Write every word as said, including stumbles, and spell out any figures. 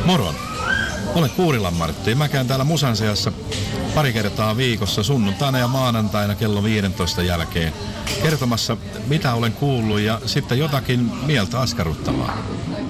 Moro! Olen Kuurilan Martti ja mä käyn täällä Musan seassa pari kertaa viikossa sunnuntaina ja maanantaina kello viidentoista jälkeen kertomassa mitä olen kuullut ja sitten jotakin mieltä askarruttavaa.